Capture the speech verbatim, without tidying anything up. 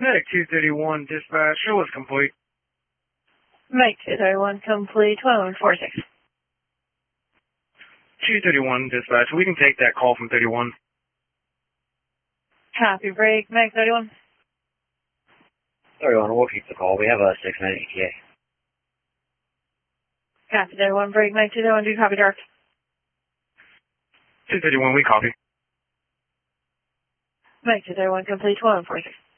Medic two thirty-one dispatch, show was complete. Medic two thirty-one complete, one one four six. two thirty-one dispatch, we can take that call from thirty-one. Copy, break, Medic thirty-one. thirty-one, we'll keep the call. We have a six minute E T A. Copy, thirty-one, break, Medic two thirty-one, do you copy dark? two thirty-one, we copy. Medic two thirty-one complete, one one four six.